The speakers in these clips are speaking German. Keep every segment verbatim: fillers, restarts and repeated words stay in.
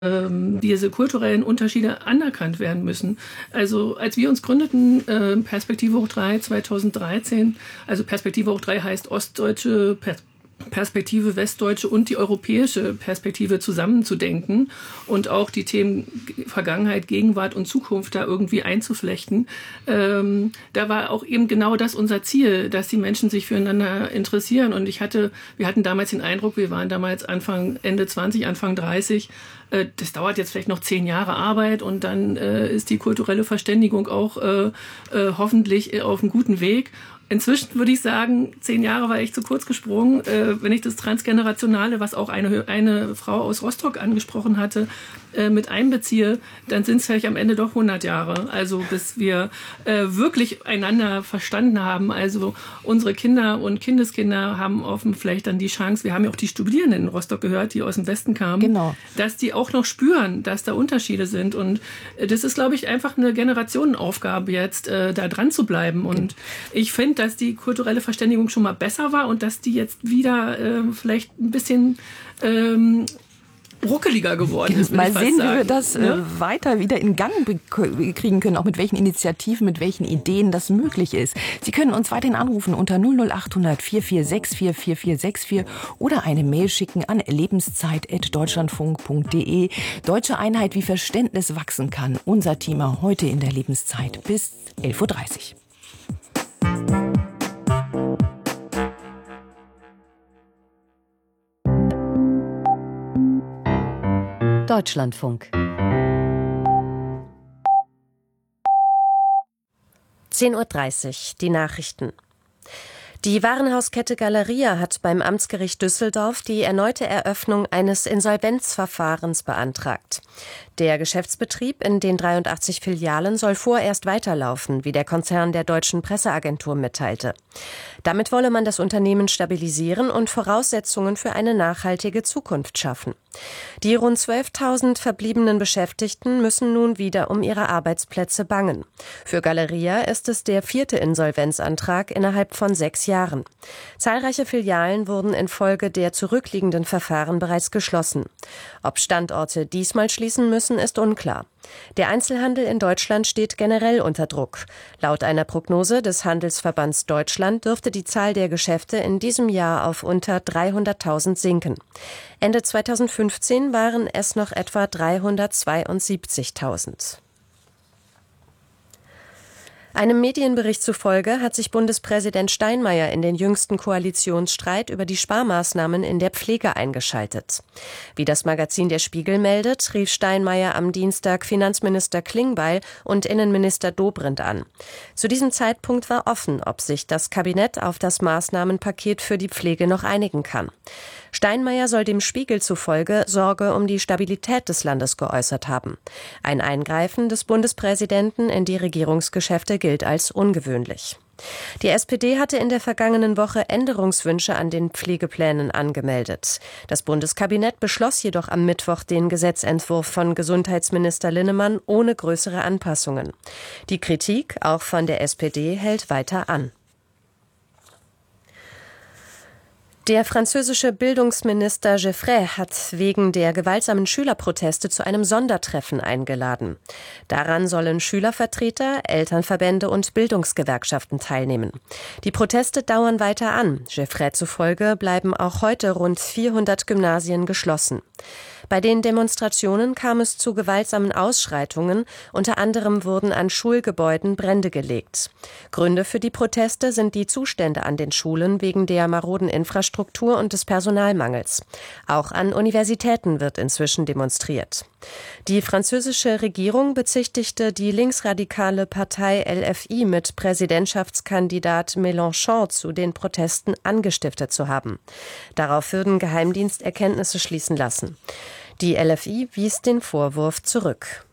diese kulturellen Unterschiede anerkannt werden müssen. Also als wir uns gründeten, äh, Perspektive hoch drei zweitausenddreizehn, also Perspektive hoch drei heißt ostdeutsche Perspektive, Perspektive westdeutsche und die europäische Perspektive zusammenzudenken und auch die Themen Vergangenheit, Gegenwart und Zukunft da irgendwie einzuflechten. Ähm, da war auch eben genau das unser Ziel, dass die Menschen sich füreinander interessieren. Und ich hatte, wir hatten damals den Eindruck, wir waren damals Anfang, Ende zwanzig, Anfang dreißig. Äh, das dauert jetzt vielleicht noch zehn Jahre Arbeit und dann äh, ist die kulturelle Verständigung auch äh, äh, hoffentlich auf einem guten Weg. Inzwischen würde ich sagen, zehn Jahre war ich zu kurz gesprungen. Äh, wenn ich das Transgenerationale, was auch eine, eine Frau aus Rostock angesprochen hatte, äh, mit einbeziehe, dann sind es vielleicht am Ende doch hundert Jahre. Also bis wir äh, wirklich einander verstanden haben. Also unsere Kinder und Kindeskinder haben offen vielleicht dann die Chance, wir haben ja auch die Studierenden in Rostock gehört, die aus dem Westen kamen, genau, dass die auch noch spüren, dass da Unterschiede sind. Und äh, das ist, glaube ich, einfach eine Generationenaufgabe jetzt, äh, da dran zu bleiben. Und ich finde, dass die kulturelle Verständigung schon mal besser war und dass die jetzt wieder äh, vielleicht ein bisschen ähm, ruckeliger geworden ist. Mal sehen, sagen, wie wir das ne? äh, weiter wieder in Gang kriegen können, auch mit welchen Initiativen, mit welchen Ideen das möglich ist. Sie können uns weiterhin anrufen unter null null acht hundert vier vier sechs vier vier vier sechs vier oder eine Mail schicken an lebenszeit at deutschlandfunk punkt de. Deutsche Einheit, wie Verständnis wachsen kann. Unser Thema heute in der Lebenszeit bis elf Uhr dreißig. Deutschlandfunk. zehn Uhr dreißig, die Nachrichten. Die Warenhauskette Galeria hat beim Amtsgericht Düsseldorf die erneute Eröffnung eines Insolvenzverfahrens beantragt. Der Geschäftsbetrieb in den dreiundachtzig Filialen soll vorerst weiterlaufen, wie der Konzern der Deutschen Presseagentur mitteilte. Damit wolle man das Unternehmen stabilisieren und Voraussetzungen für eine nachhaltige Zukunft schaffen. Die rund zwölftausend verbliebenen Beschäftigten müssen nun wieder um ihre Arbeitsplätze bangen. Für Galeria ist es der vierte Insolvenzantrag innerhalb von sechs Jahren. Zahlreiche Filialen wurden infolge der zurückliegenden Verfahren bereits geschlossen. Ob Standorte diesmal schließen müssen, ist unklar. Der Einzelhandel in Deutschland steht generell unter Druck. Laut einer Prognose des Handelsverbands Deutschland dürfte die Zahl der Geschäfte in diesem Jahr auf unter dreihunderttausend sinken. Ende zweitausendfünfzehn waren es noch etwa dreihundertzweiundsiebzigtausend. Einem Medienbericht zufolge hat sich Bundespräsident Steinmeier in den jüngsten Koalitionsstreit über die Sparmaßnahmen in der Pflege eingeschaltet. Wie das Magazin Der Spiegel meldet, rief Steinmeier am Dienstag Finanzminister Klingbeil und Innenminister Dobrindt an. Zu diesem Zeitpunkt war offen, ob sich das Kabinett auf das Maßnahmenpaket für die Pflege noch einigen kann. Steinmeier soll dem Spiegel zufolge Sorge um die Stabilität des Landes geäußert haben. Ein Eingreifen des Bundespräsidenten in die Regierungsgeschäfte gilt als ungewöhnlich. Die S P D hatte in der vergangenen Woche Änderungswünsche an den Pflegeplänen angemeldet. Das Bundeskabinett beschloss jedoch am Mittwoch den Gesetzentwurf von Gesundheitsminister Linnemann ohne größere Anpassungen. Die Kritik, auch von der S P D, hält weiter an. Der französische Bildungsminister Geffray hat wegen der gewaltsamen Schülerproteste zu einem Sondertreffen eingeladen. Daran sollen Schülervertreter, Elternverbände und Bildungsgewerkschaften teilnehmen. Die Proteste dauern weiter an. Geffray zufolge bleiben auch heute rund vierhundert Gymnasien geschlossen. Bei den Demonstrationen kam es zu gewaltsamen Ausschreitungen. Unter anderem wurden an Schulgebäuden Brände gelegt. Gründe für die Proteste sind die Zustände an den Schulen wegen der maroden Infrastruktur und des Personalmangels. Auch an Universitäten wird inzwischen demonstriert. Die französische Regierung bezichtigte die linksradikale Partei L F I mit Präsidentschaftskandidat Mélenchon zu den Protesten angestiftet zu haben. Darauf würden Geheimdiensterkenntnisse schließen lassen. Die L F I wies den Vorwurf zurück.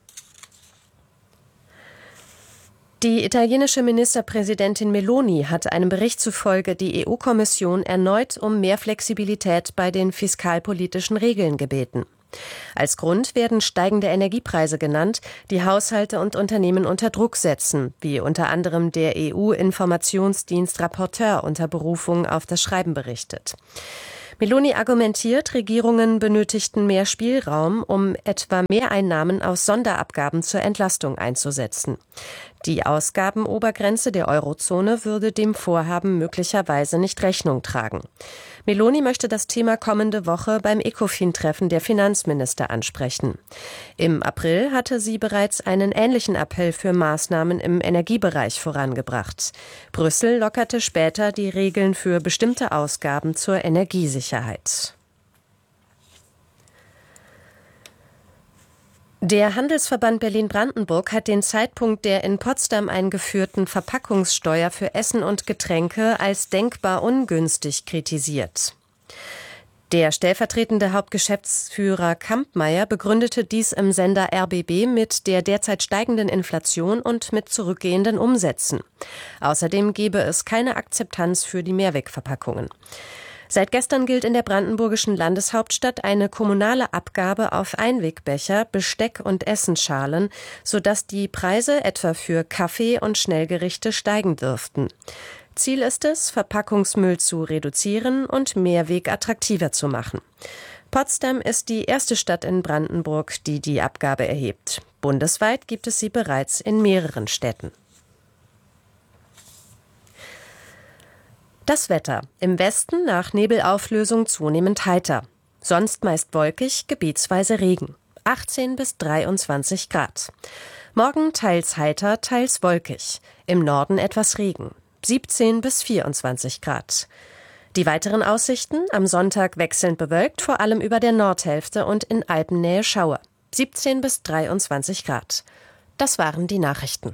Die italienische Ministerpräsidentin Meloni hat einem Bericht zufolge die E U-Kommission erneut um mehr Flexibilität bei den fiskalpolitischen Regeln gebeten. Als Grund werden steigende Energiepreise genannt, die Haushalte und Unternehmen unter Druck setzen, wie unter anderem der E U-Informationsdienst Rapporteur unter Berufung auf das Schreiben berichtet. Meloni argumentiert, Regierungen benötigten mehr Spielraum, um etwa Mehreinnahmen aus Sonderabgaben zur Entlastung einzusetzen. Die Ausgabenobergrenze der Eurozone würde dem Vorhaben möglicherweise nicht Rechnung tragen. Meloni möchte das Thema kommende Woche beim ECOFIN-Treffen der Finanzminister ansprechen. Im April hatte sie bereits einen ähnlichen Appell für Maßnahmen im Energiebereich vorangebracht. Brüssel lockerte später die Regeln für bestimmte Ausgaben zur Energiesicherheit. Der Handelsverband Berlin-Brandenburg hat den Zeitpunkt der in Potsdam eingeführten Verpackungssteuer für Essen und Getränke als denkbar ungünstig kritisiert. Der stellvertretende Hauptgeschäftsführer Kampmeier begründete dies im Sender R B B mit der derzeit steigenden Inflation und mit zurückgehenden Umsätzen. Außerdem gebe es keine Akzeptanz für die Mehrwegverpackungen. Seit gestern gilt in der brandenburgischen Landeshauptstadt eine kommunale Abgabe auf Einwegbecher, Besteck und Essensschalen, sodass die Preise etwa für Kaffee und Schnellgerichte steigen dürften. Ziel ist es, Verpackungsmüll zu reduzieren und Mehrweg attraktiver zu machen. Potsdam ist die erste Stadt in Brandenburg, die die Abgabe erhebt. Bundesweit gibt es sie bereits in mehreren Städten. Das Wetter. Im Westen nach Nebelauflösung zunehmend heiter. Sonst meist wolkig, gebietsweise Regen. achtzehn bis dreiundzwanzig Grad. Morgen teils heiter, teils wolkig. Im Norden etwas Regen. siebzehn bis vierundzwanzig Grad. Die weiteren Aussichten: am Sonntag wechselnd bewölkt, vor allem über der Nordhälfte und in Alpennähe Schauer. siebzehn bis dreiundzwanzig Grad. Das waren die Nachrichten.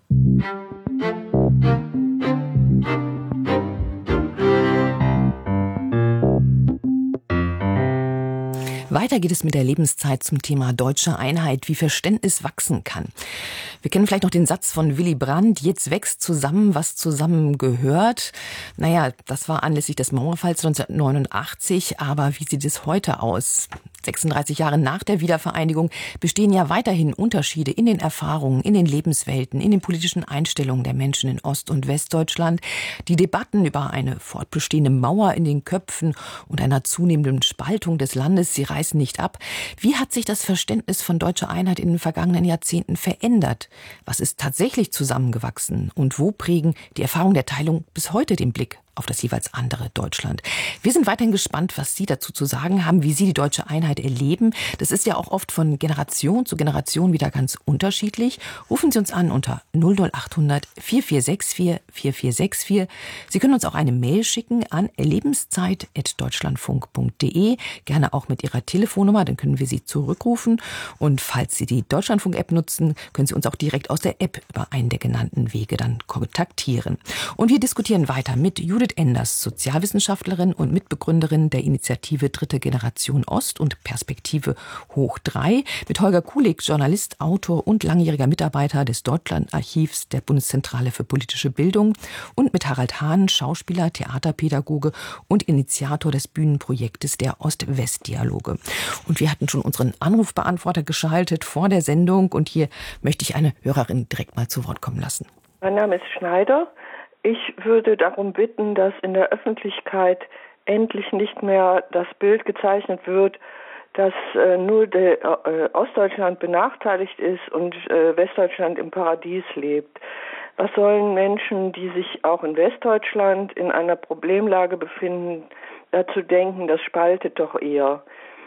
Weiter geht es mit der Lebenszeit zum Thema deutsche Einheit, wie Verständnis wachsen kann. Wir kennen vielleicht noch den Satz von Willy Brandt: Jetzt wächst zusammen, was zusammen gehört. Naja, das war anlässlich des Mauerfalls neunzehnhundertneunundachtzig. Aber wie sieht es heute aus? sechsunddreißig Jahre nach der Wiedervereinigung bestehen ja weiterhin Unterschiede in den Erfahrungen, in den Lebenswelten, in den politischen Einstellungen der Menschen in Ost- und Westdeutschland. Die Debatten über eine fortbestehende Mauer in den Köpfen und einer zunehmenden Spaltung des Landes, sie reißen nicht ab. Wie hat sich das Verständnis von deutscher Einheit in den vergangenen Jahrzehnten verändert? Was ist tatsächlich zusammengewachsen? Und wo prägen die Erfahrungen der Teilung bis heute den Blick auf das jeweils andere Deutschland? Wir sind weiterhin gespannt, was Sie dazu zu sagen haben, wie Sie die deutsche Einheit erleben. Das ist ja auch oft von Generation zu Generation wieder ganz unterschiedlich. Rufen Sie uns an unter null null acht hundert vier vier sechs vier vier vier sechs vier. Sie können uns auch eine Mail schicken an lebenszeit at deutschlandfunk punkt de. Gerne auch mit Ihrer Telefonnummer, dann können wir Sie zurückrufen. Und falls Sie die Deutschlandfunk-App nutzen, können Sie uns auch direkt aus der App über einen der genannten Wege dann kontaktieren. Und wir diskutieren weiter mit Judith Enders, Sozialwissenschaftlerin und Mitbegründerin der Initiative Dritte Generation Ost und Perspektive Hoch drei, mit Holger Kulig, Journalist, Autor und langjähriger Mitarbeiter des Deutschlandarchivs der Bundeszentrale für politische Bildung, und mit Harald Hahn, Schauspieler, Theaterpädagoge und Initiator des Bühnenprojektes der Ost-West-Dialoge. Und wir hatten schon unseren Anrufbeantworter geschaltet vor der Sendung, und hier möchte ich eine Hörerin direkt mal zu Wort kommen lassen. Mein Name ist Schneider. Ich würde darum bitten, dass in der Öffentlichkeit endlich nicht mehr das Bild gezeichnet wird, dass äh, nur der, äh, Ostdeutschland benachteiligt ist und äh, Westdeutschland im Paradies lebt. Was sollen Menschen, die sich auch in Westdeutschland in einer Problemlage befinden, dazu denken, das spaltet doch eher.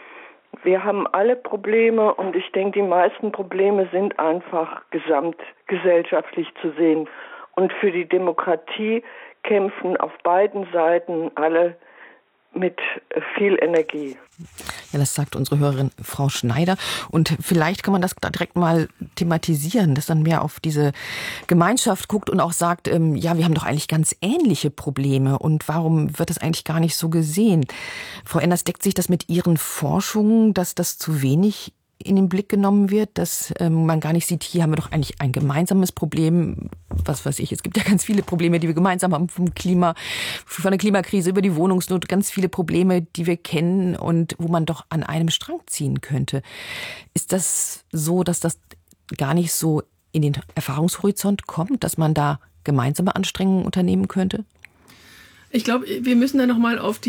Wir haben alle Probleme, und ich denke, die meisten Probleme sind einfach gesamtgesellschaftlich zu sehen. Und für die Demokratie kämpfen auf beiden Seiten alle mit viel Energie. Ja, das sagt unsere Hörerin Frau Schneider. Und vielleicht kann man das da direkt mal thematisieren, dass dann mehr auf diese Gemeinschaft guckt und auch sagt, ähm, ja, wir haben doch eigentlich ganz ähnliche Probleme. Und warum wird das eigentlich gar nicht so gesehen? Frau Enders, deckt sich das mit Ihren Forschungen, dass das zu wenig in den Blick genommen wird, dass ähm, man gar nicht sieht, hier haben wir doch eigentlich ein gemeinsames Problem, was weiß ich, es gibt ja ganz viele Probleme, die wir gemeinsam haben, vom Klima, von der Klimakrise über die Wohnungsnot, ganz viele Probleme, die wir kennen und wo man doch an einem Strang ziehen könnte. Ist das so, dass das gar nicht so in den Erfahrungshorizont kommt, dass man da gemeinsame Anstrengungen unternehmen könnte? Ich glaube, wir müssen da nochmal auf die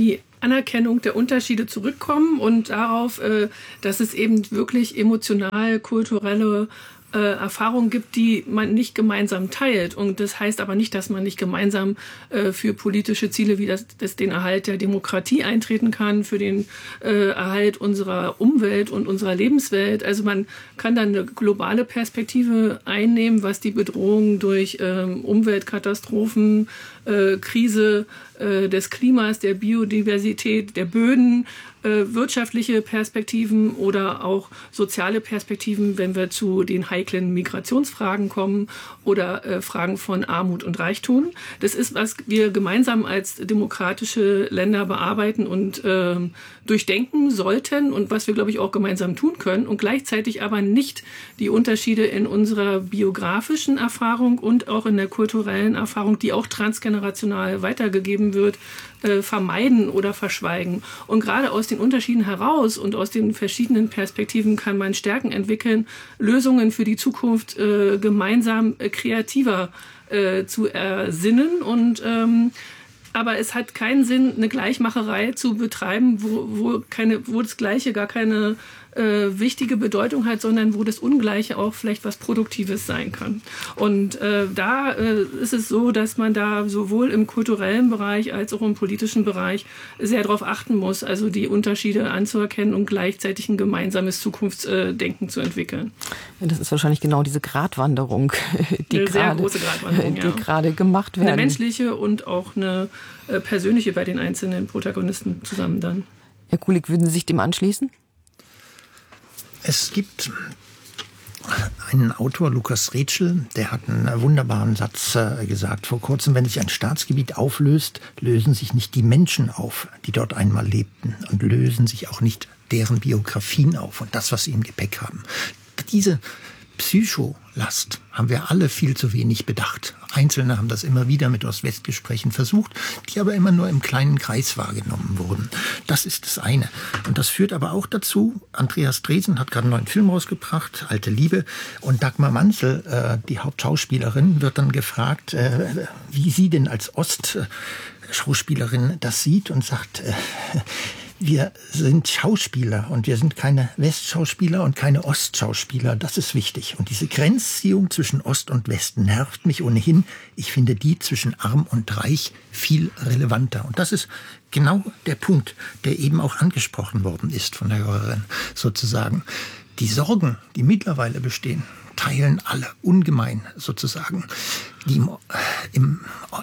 Anerkennung der Unterschiede zurückkommen und darauf, äh, dass es eben wirklich emotional, kulturelle Äh, Erfahrungen gibt, die man nicht gemeinsam teilt. Und das heißt aber nicht, dass man nicht gemeinsam äh, für politische Ziele wie das, das den Erhalt der Demokratie eintreten kann, für den äh, Erhalt unserer Umwelt und unserer Lebenswelt. Also man kann dann eine globale Perspektive einnehmen, was die Bedrohung durch ähm, Umweltkatastrophen, äh, Krise äh, des Klimas, der Biodiversität, der Böden, äh, wirtschaftliche Perspektiven oder auch soziale Perspektiven, wenn wir zu den heiklen Migrationsfragen kommen oder äh, Fragen von Armut und Reichtum. Das ist, was wir gemeinsam als demokratische Länder bearbeiten und äh, durchdenken sollten und was wir, glaube ich, auch gemeinsam tun können und gleichzeitig aber nicht die Unterschiede in unserer biografischen Erfahrung und auch in der kulturellen Erfahrung, die auch transgenerational weitergegeben wird, äh, vermeiden oder verschweigen. Und gerade aus den Unterschieden heraus und aus den verschiedenen Perspektiven kann man Stärken entwickeln, Lösungen für die Zukunft äh, gemeinsam äh, kreativer äh, zu ersinnen und ähm, aber es hat keinen Sinn, eine Gleichmacherei zu betreiben, wo, wo, keine, wo das Gleiche gar keine äh, wichtige Bedeutung hat, sondern wo das Ungleiche auch vielleicht was Produktives sein kann. Und äh, da äh, ist es so, dass man da sowohl im kulturellen Bereich als auch im politischen Bereich sehr darauf achten muss, also die Unterschiede anzuerkennen und gleichzeitig ein gemeinsames Zukunftsdenken zu entwickeln. Ja, das ist wahrscheinlich genau diese Gratwanderung, die eine sehr gerade, große Gratwanderung, die ja. gerade gemacht werden. Eine menschliche und auch eine äh, persönliche bei den einzelnen Protagonisten zusammen dann. Herr Kulig, würden Sie sich dem anschließen? Es gibt einen Autor, Lukas Rätschel, der hat einen wunderbaren Satz äh, gesagt vor kurzem: Wenn sich ein Staatsgebiet auflöst, lösen sich nicht die Menschen auf, die dort einmal lebten, und lösen sich auch nicht deren Biografien auf und das, was sie im Gepäck haben. Diese Psycholast haben wir alle viel zu wenig bedacht. Einzelne haben das immer wieder mit Ost-West-Gesprächen versucht, die aber immer nur im kleinen Kreis wahrgenommen wurden. Das ist das eine. Und das führt aber auch dazu, Andreas Dresen hat gerade einen neuen Film rausgebracht, Alte Liebe, und Dagmar Manzel, äh, die Hauptschauspielerin, wird dann gefragt, äh, wie sie denn als Ostschauspielerin das sieht, und sagt, äh, wir sind Schauspieler und wir sind keine Westschauspieler und keine Ostschauspieler. Das ist wichtig. Und diese Grenzziehung zwischen Ost und West nervt mich ohnehin. Ich finde die zwischen Arm und Reich viel relevanter. Und das ist genau der Punkt, der eben auch angesprochen worden ist von der Hörerin sozusagen. Die Sorgen, die mittlerweile bestehen, teilen alle ungemein sozusagen. Die im, im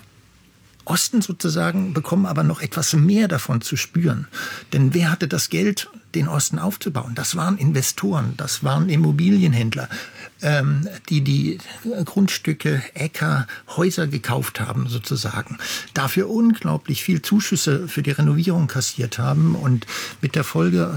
Osten sozusagen bekommen aber noch etwas mehr davon zu spüren. Denn wer hatte das Geld, den Osten aufzubauen? Das waren Investoren, das waren Immobilienhändler, ähm, die die Grundstücke, Äcker, Häuser gekauft haben sozusagen. Dafür unglaublich viel Zuschüsse für die Renovierung kassiert haben und mit der Folge,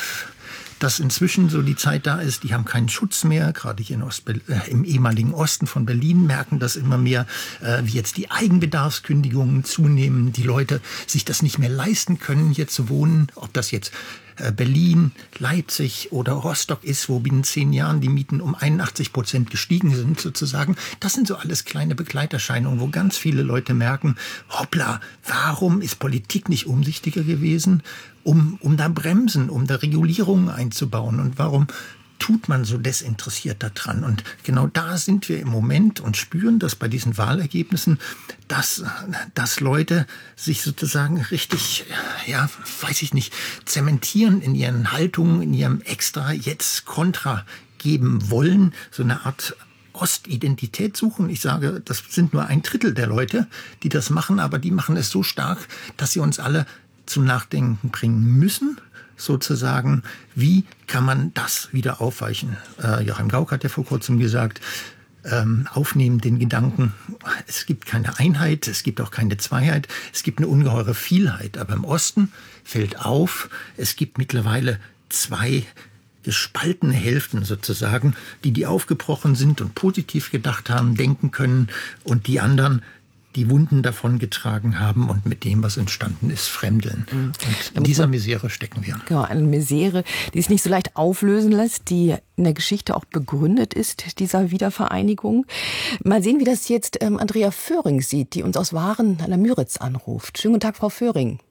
dass inzwischen so die Zeit da ist, die haben keinen Schutz mehr, gerade hier in Ostbe- äh, im ehemaligen Osten von Berlin merken das immer mehr, äh, wie jetzt die Eigenbedarfskündigungen zunehmen, die Leute sich das nicht mehr leisten können, hier zu wohnen, ob das jetzt äh, Berlin, Leipzig oder Rostock ist, wo binnen zehn Jahren die Mieten um einundachtzig Prozent gestiegen sind sozusagen. Das sind so alles kleine Begleiterscheinungen, wo ganz viele Leute merken, hoppla, warum ist Politik nicht umsichtiger gewesen, um, um da Bremsen, um da Regulierungen einzubauen, und warum tut man so desinteressiert daran? Und genau da sind wir im Moment und spüren das bei diesen Wahlergebnissen, dass, dass Leute sich sozusagen richtig, ja, weiß ich nicht, zementieren in ihren Haltungen, in ihrem Extra jetzt Kontra geben wollen, so eine Art Ostidentität suchen. Ich sage, das sind nur ein Drittel der Leute, die das machen, aber die machen es so stark, dass sie uns alle zum Nachdenken bringen müssen, sozusagen, wie kann man das wieder aufweichen? Äh, Joachim Gauck hat ja vor kurzem gesagt, ähm, aufnehmen den Gedanken, es gibt keine Einheit, es gibt auch keine Zweiheit, es gibt eine ungeheure Vielheit. Aber im Osten fällt auf, es gibt mittlerweile zwei gespaltene Hälften sozusagen, die die aufgebrochen sind und positiv gedacht haben, denken können, und die anderen, die Wunden davongetragen haben und mit dem, was entstanden ist, fremdeln. Mhm. Und in dieser Misere stecken wir. Genau, eine Misere, die sich nicht so leicht auflösen lässt, die in der Geschichte auch begründet ist, dieser Wiedervereinigung. Mal sehen, wie das jetzt ähm, Andrea Föhring sieht, die uns aus Waren an der Müritz anruft. Schönen guten Tag, Frau Föhring. Hallo,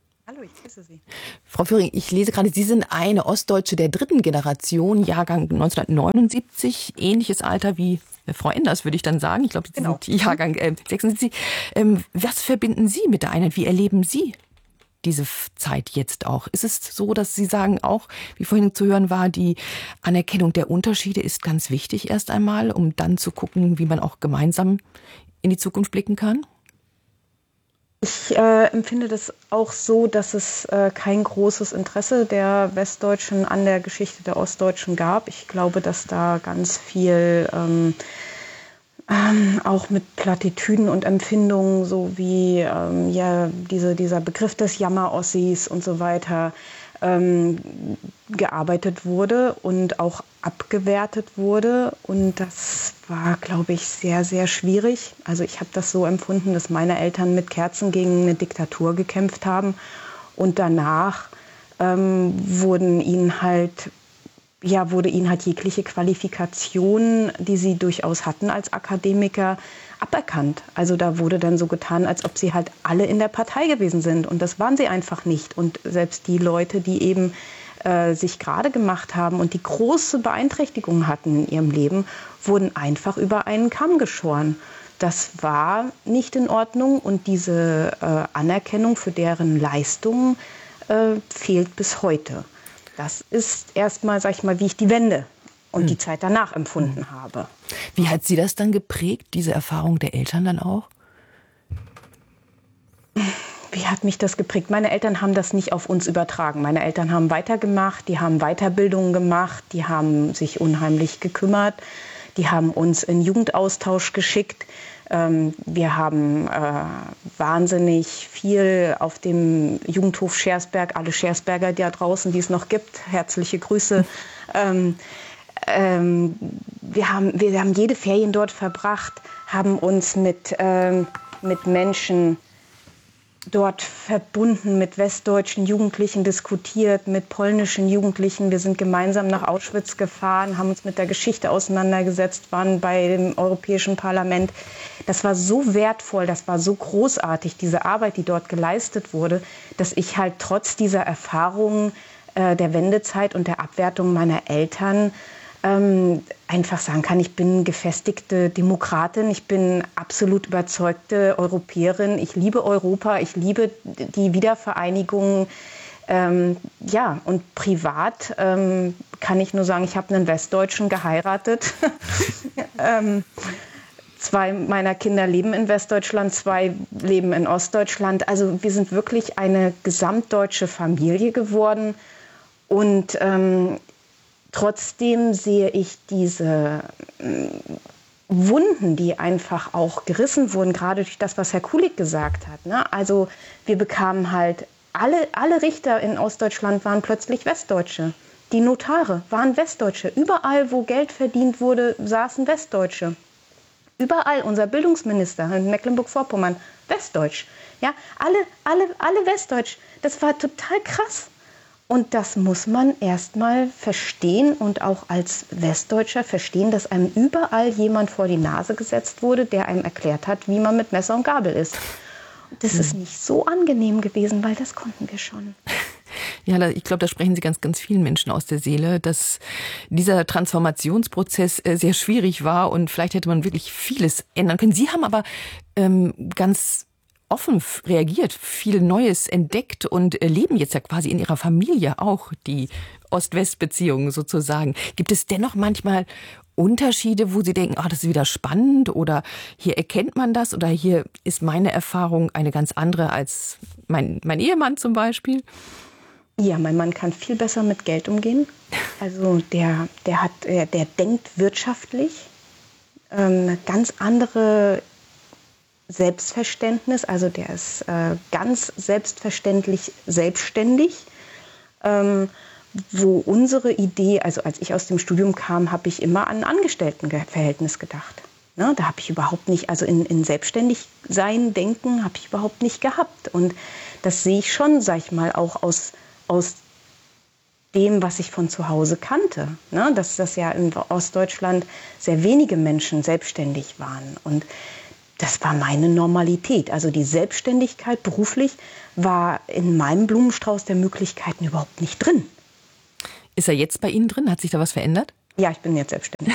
ich grüße Sie. Frau Föhring, ich lese gerade, Sie sind eine Ostdeutsche der dritten Generation, Jahrgang neunzehnhundertneunundsiebzig, ähnliches Alter wie Frau Enders, würde ich dann sagen. Ich glaube, Sie genau. sind Jahrgang äh, sechsundsiebzig. Ähm, was verbinden Sie mit der Einheit? Wie erleben Sie diese Zeit jetzt auch? Ist es so, dass Sie sagen auch, wie vorhin zu hören war, die Anerkennung der Unterschiede ist ganz wichtig erst einmal, um dann zu gucken, wie man auch gemeinsam in die Zukunft blicken kann? Ich äh, empfinde das auch so, dass es äh, kein großes Interesse der Westdeutschen an der Geschichte der Ostdeutschen gab. Ich glaube, dass da ganz viel ähm, ähm, auch mit Plattitüden und Empfindungen, so wie ähm, ja, diese, dieser Begriff des Jammer-Ossis und so weiter, ähm, gearbeitet wurde und auch abgewertet wurde. Und das war, glaube ich, sehr, sehr schwierig. Also ich habe das so empfunden, dass meine Eltern mit Kerzen gegen eine Diktatur gekämpft haben. Und danach ähm, wurden ihnen halt, ja, wurde ihnen halt jegliche Qualifikation, die sie durchaus hatten als Akademiker, aberkannt. Also da wurde dann so getan, als ob sie halt alle in der Partei gewesen sind. Und das waren sie einfach nicht. Und selbst die Leute, die eben äh, sich gerade gemacht haben und die große Beeinträchtigungen hatten in ihrem Leben, wurden einfach über einen Kamm geschoren. Das war nicht in Ordnung und diese äh, Anerkennung für deren Leistungen äh, fehlt bis heute. Das ist erstmal, sag ich mal, wie ich die Wende und hm. die Zeit danach empfunden hm. habe. Wie hat Sie das dann geprägt, diese Erfahrung der Eltern dann auch? Wie hat mich das geprägt? Meine Eltern haben das nicht auf uns übertragen. Meine Eltern haben weitergemacht, die haben Weiterbildungen gemacht, die haben sich unheimlich gekümmert, die haben uns in Jugendaustausch geschickt. Ähm, wir haben äh, wahnsinnig viel auf dem Jugendhof Schersberg, alle Schersberger da draußen, die es noch gibt, herzliche Grüße. Ähm, ähm, wir, haben, wir haben jede Ferien dort verbracht, haben uns mit, ähm, mit Menschen dort verbunden, mit westdeutschen Jugendlichen diskutiert, mit polnischen Jugendlichen. Wir sind gemeinsam nach Auschwitz gefahren, haben uns mit der Geschichte auseinandergesetzt, waren bei dem Europäischen Parlament. Das war so wertvoll, das war so großartig, diese Arbeit, die dort geleistet wurde, dass ich halt trotz dieser Erfahrungen äh, der Wendezeit und der Abwertung meiner Eltern ähm, einfach sagen kann, ich bin gefestigte Demokratin, ich bin absolut überzeugte Europäerin, ich liebe Europa, ich liebe die Wiedervereinigung. Ähm, ja, und privat ähm, kann ich nur sagen, ich habe einen Westdeutschen geheiratet. ähm, zwei meiner Kinder leben in Westdeutschland, zwei leben in Ostdeutschland. Also wir sind wirklich eine gesamtdeutsche Familie geworden. Und ähm, trotzdem sehe ich diese äh, Wunden, die einfach auch gerissen wurden, gerade durch das, was Herr Kulik gesagt hat. Ne? Also wir bekamen halt, alle, alle Richter in Ostdeutschland waren plötzlich Westdeutsche. Die Notare waren Westdeutsche. Überall, wo Geld verdient wurde, saßen Westdeutsche. Überall, unser Bildungsminister in Mecklenburg-Vorpommern, Westdeutsch. Ja, alle, alle, alle Westdeutsch. Das war total krass. Und das muss man erstmal verstehen und auch als Westdeutscher verstehen, dass einem überall jemand vor die Nase gesetzt wurde, der einem erklärt hat, wie man mit Messer und Gabel isst. Das ist nicht so angenehm gewesen, weil das konnten wir schon. Ja, ich glaube, da sprechen Sie ganz, ganz vielen Menschen aus der Seele, dass dieser Transformationsprozess sehr schwierig war und vielleicht hätte man wirklich vieles ändern können. Sie haben aber ähm, ganz offen reagiert, viel Neues entdeckt und leben jetzt ja quasi in Ihrer Familie auch die Ost-West-Beziehungen sozusagen. Gibt es dennoch manchmal Unterschiede, wo Sie denken, ah, das ist wieder spannend oder hier erkennt man das oder hier ist meine Erfahrung eine ganz andere als mein, mein Ehemann zum Beispiel? Ja, mein Mann kann viel besser mit Geld umgehen. Also der, der, hat, der, der denkt wirtschaftlich, ähm, eine ganz andere Selbstverständnis, also der ist äh, ganz selbstverständlich selbstständig, ähm, wo unsere Idee, also als ich aus dem Studium kam, habe ich immer an Angestelltenverhältnis gedacht. Ne, da habe ich überhaupt nicht, also in, in Selbstständigsein denken habe ich überhaupt nicht gehabt. Und das sehe ich schon, sag ich mal, auch aus, aus dem, was ich von zu Hause kannte. Ne, dass das ja in Ostdeutschland sehr wenige Menschen selbstständig waren. Und das war meine Normalität. Also die Selbstständigkeit beruflich war in meinem Blumenstrauß der Möglichkeiten überhaupt nicht drin. Ist er jetzt bei Ihnen drin? Hat sich da was verändert? Ja, ich bin jetzt selbstständig.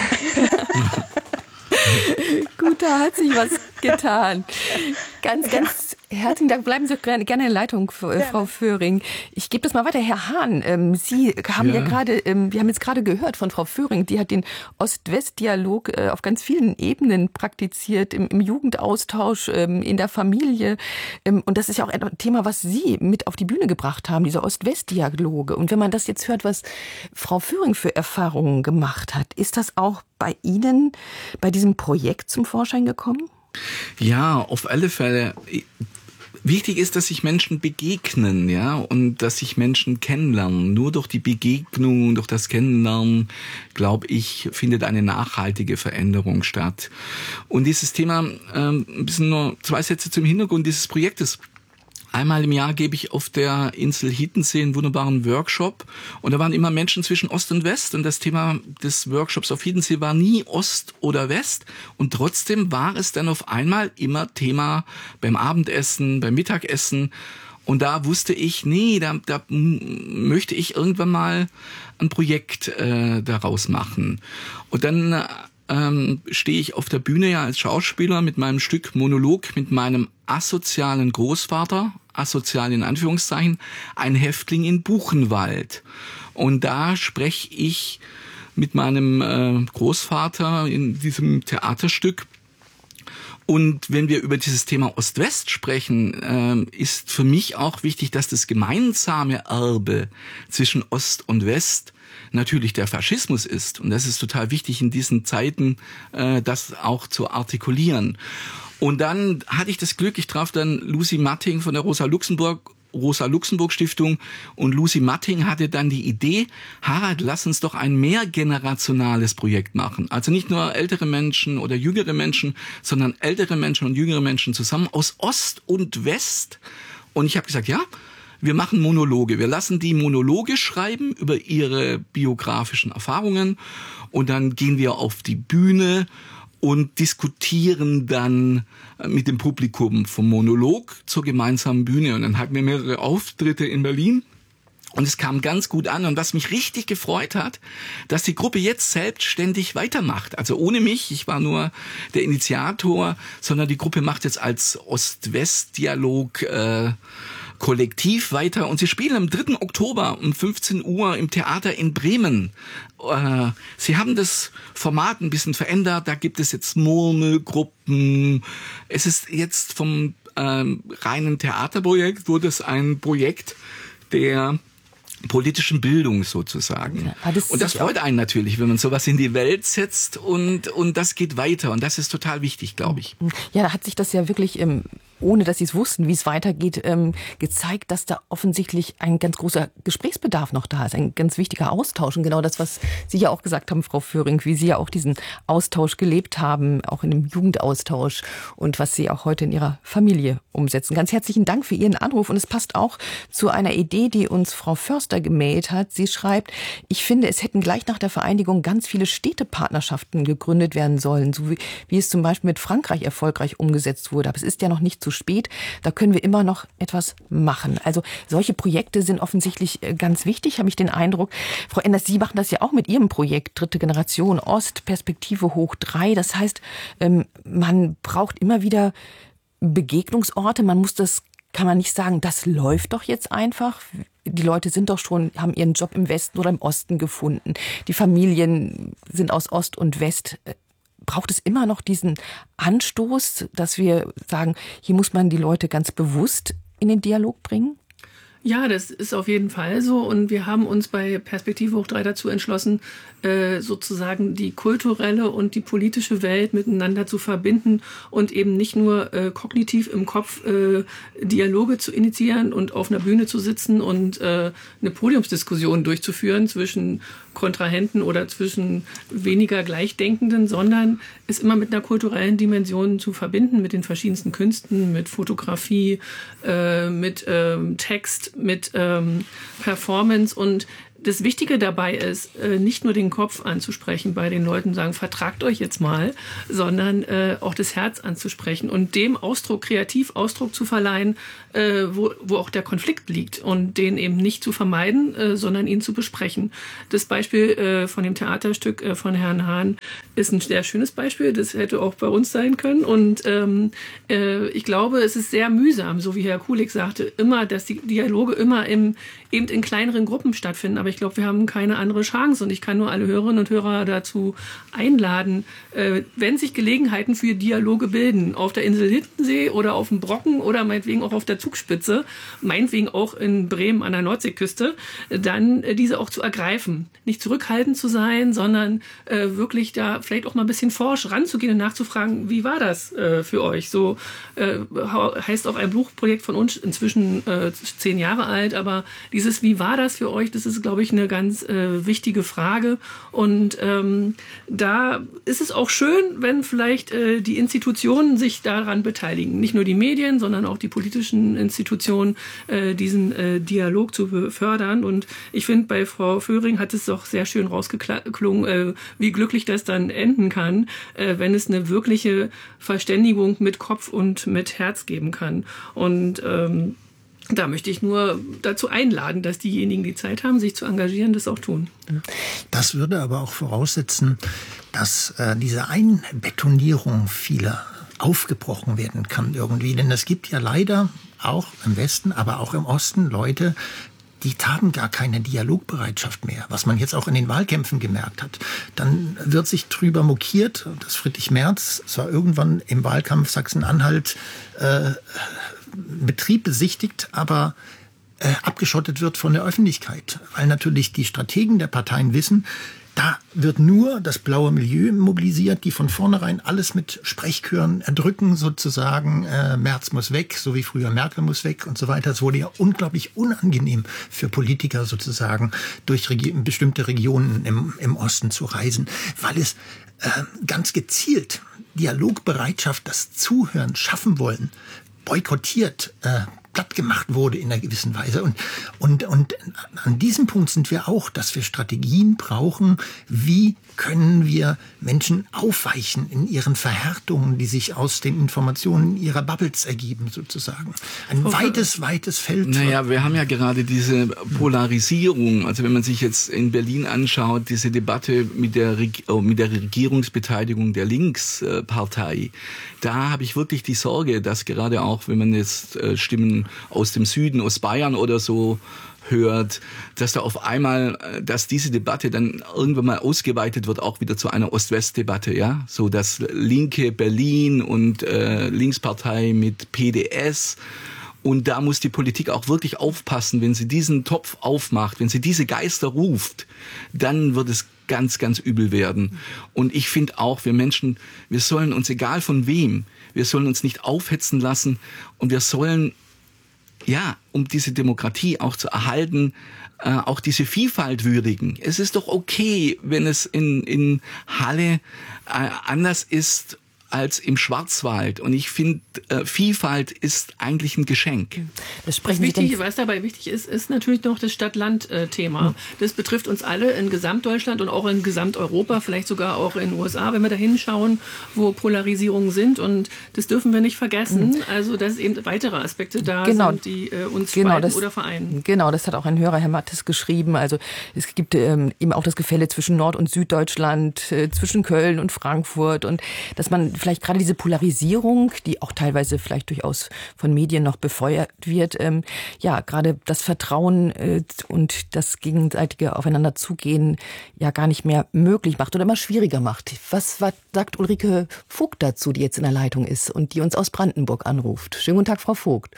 Gut, da hat sich was getan. Ganz, ganz herzlichen Dank. Bleiben Sie gerne in der Leitung, Frau Föhring. Ich gebe das mal weiter. Herr Hahn, ähm, Sie haben ja, ja gerade, ähm, wir haben jetzt gerade gehört von Frau Föhring, die hat den Ost-West-Dialog äh, auf ganz vielen Ebenen praktiziert, im, im Jugendaustausch, ähm, in der Familie. Ähm, und das ist ja auch ein Thema, was Sie mit auf die Bühne gebracht haben, diese Ost-West-Dialoge. Und wenn man das jetzt hört, was Frau Föhring für Erfahrungen gemacht hat, ist das auch bei Ihnen, bei diesem Projekt zum Vorschein gekommen? Ja, auf alle Fälle. Wichtig ist, dass sich Menschen begegnen, ja, und dass sich Menschen kennenlernen. Nur durch die Begegnung, durch das Kennenlernen, glaube ich, findet eine nachhaltige Veränderung statt. Und dieses Thema, ähm, ein bisschen nur zwei Sätze zum Hintergrund dieses Projektes. Einmal im Jahr gebe ich auf der Insel Hietensee einen wunderbaren Workshop und da waren immer Menschen zwischen Ost und West und das Thema des Workshops auf Hietensee war nie Ost oder West und trotzdem war es dann auf einmal immer Thema beim Abendessen, beim Mittagessen und da wusste ich, nee, da, da möchte ich irgendwann mal ein Projekt äh, daraus machen und dann äh, Ähm, stehe ich auf der Bühne ja als Schauspieler mit meinem Stück Monolog mit meinem asozialen Großvater, asozial in Anführungszeichen, ein Häftling in Buchenwald. Und da spreche ich mit meinem äh, Großvater in diesem Theaterstück. Und wenn wir über dieses Thema Ost-West sprechen, äh, ist für mich auch wichtig, dass das gemeinsame Erbe zwischen Ost und West natürlich der Faschismus ist. Und das ist total wichtig in diesen Zeiten, äh, das auch zu artikulieren. Und dann hatte ich das Glück, ich traf dann Lucy Matting von der Rosa Luxemburg, Rosa Luxemburg Stiftung und Lucy Matting hatte dann die Idee, Harald, lass uns doch ein mehrgenerationales Projekt machen. Also nicht nur ältere Menschen oder jüngere Menschen, sondern ältere Menschen und jüngere Menschen zusammen aus Ost und West. Und ich habe gesagt, ja, wir machen Monologe. Wir lassen die Monologe schreiben über ihre biografischen Erfahrungen und dann gehen wir auf die Bühne und diskutieren dann mit dem Publikum vom Monolog zur gemeinsamen Bühne. Und dann hatten wir mehrere Auftritte in Berlin. Und es kam ganz gut an. Und was mich richtig gefreut hat, dass die Gruppe jetzt selbstständig weitermacht. Also ohne mich, ich war nur der Initiator, sondern die Gruppe macht jetzt als Ost-West-Dialog äh, kollektiv weiter. Und sie spielen am dritten Oktober um fünfzehn Uhr im Theater in Bremen. Äh, sie haben das Format ein bisschen verändert. Da gibt es jetzt Murmelgruppen. Es ist jetzt vom äh, reinen Theaterprojekt, wurde es ein Projekt der politischen Bildung sozusagen. Ja, das und das freut einen natürlich, wenn man sowas in die Welt setzt und, und das geht weiter. Und das ist total wichtig, glaube ich. Ja, da hat sich das ja wirklich, ähm, ohne dass Sie es wussten, wie es weitergeht, ähm, gezeigt, dass da offensichtlich ein ganz großer Gesprächsbedarf noch da ist, ein ganz wichtiger Austausch. Und genau das, was Sie ja auch gesagt haben, Frau Föhring, wie Sie ja auch diesen Austausch gelebt haben, auch in dem Jugendaustausch und was Sie auch heute in Ihrer Familie umsetzen. Ganz herzlichen Dank für Ihren Anruf. Und es passt auch zu einer Idee, die uns Frau Förster gemailt hat. Sie schreibt, ich finde, es hätten gleich nach der Vereinigung ganz viele Städtepartnerschaften gegründet werden sollen, so wie, wie es zum Beispiel mit Frankreich erfolgreich umgesetzt wurde. Aber es ist ja noch nicht zu spät. Da können wir immer noch etwas machen. Also solche Projekte sind offensichtlich ganz wichtig, habe ich den Eindruck. Frau Enders, Sie machen das ja auch mit Ihrem Projekt Dritte Generation Ost, Perspektive hoch drei. Das heißt, man braucht immer wieder Begegnungsorte. Man muss das, kann man nicht sagen, das läuft doch jetzt einfach. Die Leute sind doch schon, haben ihren Job im Westen oder im Osten gefunden. Die Familien sind aus Ost und West. Braucht es immer noch diesen Anstoß, dass wir sagen, hier muss man die Leute ganz bewusst in den Dialog bringen? Ja, das ist auf jeden Fall so. Und wir haben uns bei Perspektive hoch drei dazu entschlossen, äh, sozusagen die kulturelle und die politische Welt miteinander zu verbinden und eben nicht nur äh, kognitiv im Kopf äh, Dialoge zu initiieren und auf einer Bühne zu sitzen und äh, eine Podiumsdiskussion durchzuführen zwischen Kontrahenten oder zwischen weniger Gleichdenkenden, sondern es immer mit einer kulturellen Dimension zu verbinden, mit den verschiedensten Künsten, mit Fotografie, äh, mit ähm, Text, mit ähm, Performance. Und das Wichtige dabei ist, nicht nur den Kopf anzusprechen bei den Leuten, sagen, vertragt euch jetzt mal, sondern auch das Herz anzusprechen und dem Ausdruck, kreativ Ausdruck zu verleihen, wo, wo auch der Konflikt liegt und den eben nicht zu vermeiden, sondern ihn zu besprechen. Das Beispiel von dem Theaterstück von Herrn Hahn ist ein sehr schönes Beispiel. Das hätte auch bei uns sein können. Und ähm, äh, ich glaube, es ist sehr mühsam, so wie Herr Kulig sagte, immer, dass die Dialoge immer im, eben in kleineren Gruppen stattfinden. Aber ich glaube, wir haben keine andere Chance. Und ich kann nur alle Hörerinnen und Hörer dazu einladen, äh, wenn sich Gelegenheiten für Dialoge bilden, auf der Insel Hiddensee oder auf dem Brocken oder meinetwegen auch auf der Zugspitze, meinetwegen auch in Bremen an der Nordseeküste, dann äh, diese auch zu ergreifen. Nicht zurückhaltend zu sein, sondern äh, wirklich da vielleicht auch mal ein bisschen forsch ranzugehen und nachzufragen, wie war das äh, für euch? So äh, heißt auch ein Buchprojekt von uns, inzwischen äh, zehn Jahre alt, aber dieses Wie war das für euch, das ist, glaube ich, eine ganz äh, wichtige Frage. Und ähm, da ist es auch schön, wenn vielleicht äh, die Institutionen sich daran beteiligen. Nicht nur die Medien, sondern auch die politischen Institutionen, äh, diesen äh, Dialog zu befördern. Und ich finde, bei Frau Föhring hat es doch sehr schön rausgeklungen, äh, wie glücklich das dann enden kann, äh, wenn es eine wirkliche Verständigung mit Kopf und mit Herz geben kann. Und ähm, da möchte ich nur dazu einladen, dass diejenigen, die Zeit haben, sich zu engagieren, das auch tun. Das würde aber auch voraussetzen, dass äh, diese Einbetonierung vieler aufgebrochen werden kann irgendwie. Denn es gibt ja leider auch im Westen, aber auch im Osten Leute, die haben gar keine Dialogbereitschaft mehr, was man jetzt auch in den Wahlkämpfen gemerkt hat. Dann wird sich drüber mokiert, dass Friedrich Merz zwar irgendwann im Wahlkampf Sachsen-Anhalt äh, Betrieb besichtigt, aber äh, abgeschottet wird von der Öffentlichkeit, weil natürlich die Strategen der Parteien wissen, da wird nur das blaue Milieu mobilisiert, die von vornherein alles mit Sprechchören erdrücken, sozusagen. Äh, Merz muss weg, so wie früher Merkel muss weg und so weiter. Es wurde ja unglaublich unangenehm für Politiker sozusagen, durch Regi- bestimmte Regionen im, im Osten zu reisen, weil es äh, ganz gezielt Dialogbereitschaft, das Zuhören, schaffen wollen, boykottiert, äh, platt gemacht wurde in einer gewissen Weise. Und, und, und an diesem Punkt sind wir auch, dass wir Strategien brauchen, wie können wir Menschen aufweichen in ihren Verhärtungen, die sich aus den Informationen ihrer Bubbles ergeben, sozusagen. Ein okay. weites, weites Feld. Naja, wir haben ja gerade diese Polarisierung. Also wenn man sich jetzt in Berlin anschaut, diese Debatte mit der, Reg- oh, mit der Regierungsbeteiligung der Linkspartei, da habe ich wirklich die Sorge, dass gerade auch, wenn man jetzt äh, Stimmen aus dem Süden, aus Bayern oder so hört, dass da auf einmal, dass diese Debatte dann irgendwann mal ausgeweitet wird, auch wieder zu einer Ost-West-Debatte, ja, so dass linke Berlin und äh, Linkspartei mit P D S. Und da muss die Politik auch wirklich aufpassen, wenn sie diesen Topf aufmacht, wenn sie diese Geister ruft, dann wird es ganz, ganz übel werden. Und ich finde auch, wir Menschen, wir sollen uns, egal von wem, wir sollen uns nicht aufhetzen lassen und wir sollen, ja, um diese Demokratie auch zu erhalten, äh, auch diese Vielfalt würdigen. Es ist doch okay, wenn es in, in Halle äh, anders ist als im Schwarzwald. Und ich finde, äh, Vielfalt ist eigentlich ein Geschenk. Das sprechen wichtig, was dabei wichtig ist, ist natürlich noch das Stadt-Land-Thema. Hm. Das betrifft uns alle in Gesamtdeutschland und auch in Gesamteuropa, vielleicht sogar auch in den U S A, wenn wir da hinschauen, wo Polarisierungen sind. Und das dürfen wir nicht vergessen. Hm. Also, dass eben weitere Aspekte da genau. sind, die äh, uns genau, spalten das, oder vereinen. Genau, das hat auch ein Hörer, Herr Mattes, geschrieben. Also es gibt ähm, eben auch das Gefälle zwischen Nord- und Süddeutschland, äh, zwischen Köln und Frankfurt. Und dass man vielleicht gerade diese Polarisierung, die auch teilweise vielleicht durchaus von Medien noch befeuert wird, ähm, ja, gerade das Vertrauen äh, und das gegenseitige Aufeinanderzugehen ja gar nicht mehr möglich macht oder immer schwieriger macht. Was, was sagt Ulrike Vogt dazu, die jetzt in der Leitung ist und die uns aus Brandenburg anruft? Schönen guten Tag, Frau Vogt.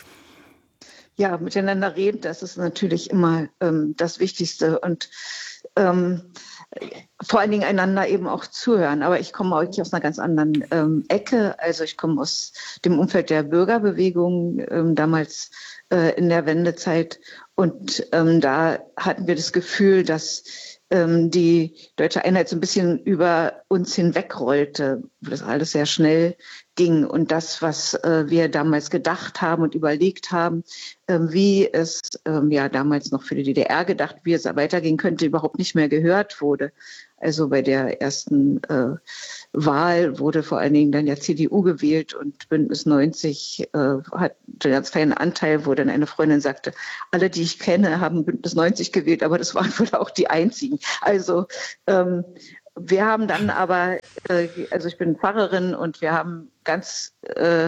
Ja, miteinander reden, das ist natürlich immer ähm, das Wichtigste und ähm, vor allen Dingen einander eben auch zuhören. Aber ich komme wirklich aus einer ganz anderen ähm, Ecke. Also ich komme aus dem Umfeld der Bürgerbewegung, ähm, damals äh, in der Wendezeit. Und ähm, da hatten wir das Gefühl, dass ähm, die deutsche Einheit so ein bisschen über uns hinwegrollte, wo das alles sehr schnell ging. Und das, was äh, wir damals gedacht haben und überlegt haben, äh, wie es ähm, ja damals noch für die D D R gedacht, wie es weitergehen könnte, überhaupt nicht mehr gehört wurde. Also bei der ersten äh, Wahl wurde vor allen Dingen dann ja C D U gewählt und Bündnis neunzig äh, hat einen ganz kleinen Anteil, wo dann eine Freundin sagte, alle, die ich kenne, haben Bündnis neunzig gewählt, aber das waren wohl auch die einzigen. Also ähm, wir haben dann aber, äh, also ich bin Pfarrerin und wir haben ganz äh,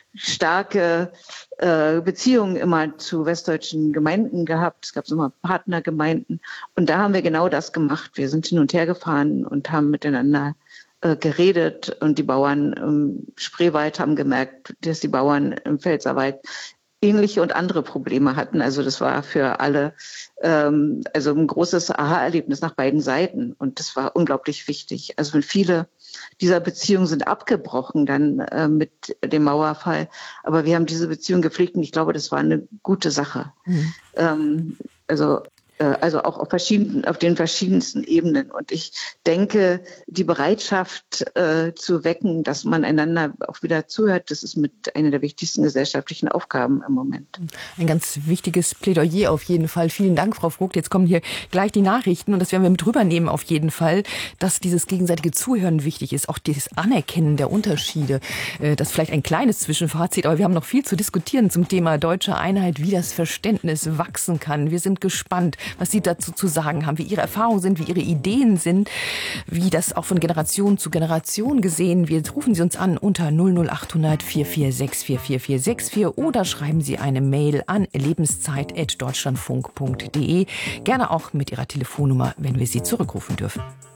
starke äh, Beziehungen immer zu westdeutschen Gemeinden gehabt. Es gab so immer Partnergemeinden und da haben wir genau das gemacht. Wir sind hin und her gefahren und haben miteinander äh, geredet und die Bauern im Spreewald haben gemerkt, dass die Bauern im Pfälzerwald ähnliche und andere Probleme hatten. Also das war für alle ähm, also ein großes Aha-Erlebnis nach beiden Seiten und das war unglaublich wichtig. Also viele dieser Beziehungen sind abgebrochen dann äh, mit dem Mauerfall, aber wir haben diese Beziehung gepflegt und ich glaube, das war eine gute Sache. Mhm. Ähm, also Also auch auf, verschiedenen, auf den verschiedensten Ebenen. Und ich denke, die Bereitschaft äh, zu wecken, dass man einander auch wieder zuhört, das ist mit einer der wichtigsten gesellschaftlichen Aufgaben im Moment. Ein ganz wichtiges Plädoyer auf jeden Fall. Vielen Dank, Frau Vogt. Jetzt kommen hier gleich die Nachrichten und das werden wir mit rübernehmen auf jeden Fall, dass dieses gegenseitige Zuhören wichtig ist. Auch dieses Anerkennen der Unterschiede. Äh, das ist vielleicht ein kleines Zwischenfazit, aber wir haben noch viel zu diskutieren zum Thema deutsche Einheit, wie das Verständnis wachsen kann. Wir sind gespannt, was Sie dazu zu sagen haben, wie Ihre Erfahrungen sind, wie Ihre Ideen sind, wie das auch von Generation zu Generation gesehen wird. Rufen Sie uns an unter null null acht hundert vier vier sechs vier vier vier sechs vier oder schreiben Sie eine Mail an lebenszeit at deutschlandfunk punkt de. Gerne auch mit Ihrer Telefonnummer, wenn wir Sie zurückrufen dürfen.